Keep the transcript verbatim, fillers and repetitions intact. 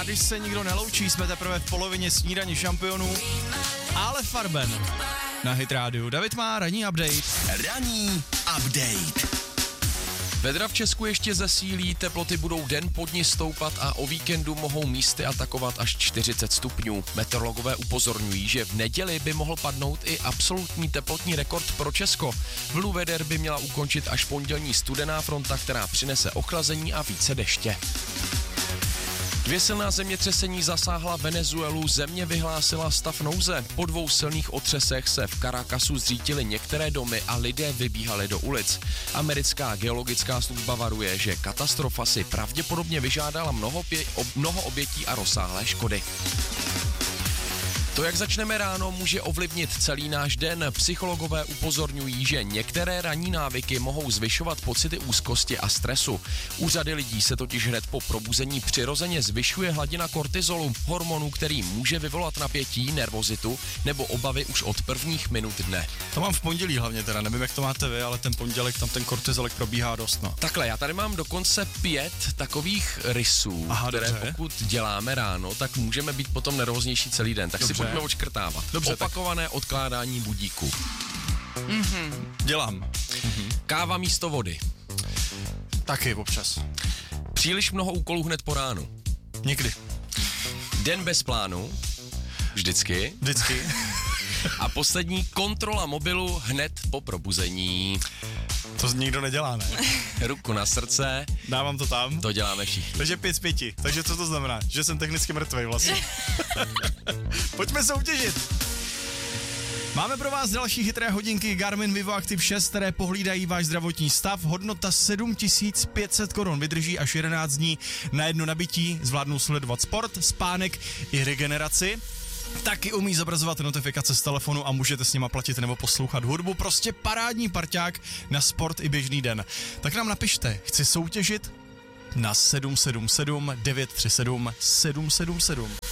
Tady se nikdo neloučí, jsme teprve v polovině snídaní šampionů, ale Farben na Hit Radio. David má ranní update. Ranní update. Vedra v Česku ještě zesílí, teploty budou den po dni stoupat a o víkendu mohou místy atakovat až čtyřicet stupňů. Meteorologové upozorňují, že v neděli by mohl padnout i absolutní teplotní rekord pro Česko. Vlnu veder by měla ukončit až pondělní studená fronta, která přinese ochlazení a více deště. Dvě silná zemětřesení zasáhla Venezuelu, země vyhlásila stav nouze. Po dvou silných otřesech se v Caracasu zřítily některé domy a lidé vybíhali do ulic. Americká geologická služba varuje, že katastrofa si pravděpodobně vyžádala mnoho, pě- ob- mnoho obětí a rozsáhlé škody. To, jak začneme ráno, může ovlivnit celý náš den. Psychologové upozorňují, že některé ranní návyky mohou zvyšovat pocity úzkosti a stresu. U řady lidí se totiž hned po probuzení přirozeně zvyšuje hladina kortizolu, hormonu, který může vyvolat napětí, nervozitu nebo obavy už od prvních minut dne. To mám v pondělí hlavně teda, nevím, jak to máte vy, ale ten pondělek tam ten kortizolek probíhá dost, no. Takhle, já tady mám dokonce pět takových rysů, Aha, které dobře. pokud děláme ráno, tak můžeme být potom nervóznější celý den. Tak Dobře. si pojďme odškrtávat. Dobře, Opakované tak. odkládání budíku. Mm-hmm. Dělám. Mm-hmm. Káva místo vody. Taky občas. Příliš mnoho úkolů hned po ránu. Někdy. Den bez plánu. Vždycky. Vždycky. A poslední, kontrola mobilu hned po probuzení. To nikdo nedělá, ne? Ruku na srdce. Dávám to tam. To děláme všichni. Takže pět z pěti. Takže co to znamená? Že jsem technicky mrtvej vlastně. Pojďme soutěžit. Máme pro vás další chytré hodinky Garmin Vivo Active šest, které pohlídají váš zdravotní stav. Hodnota sedm tisíc pět set korun, vydrží až jedenáct dní na jedno nabití, zvládnou sledovat sport, spánek i regeneraci. Taky umí zobrazovat notifikace z telefonu a můžete s nima platit nebo poslouchat hudbu. Prostě parádní parťák na sport i běžný den. Tak nám napište, chci soutěžit na sedm sedm sedm devět tři sedm sedm sedm sedm.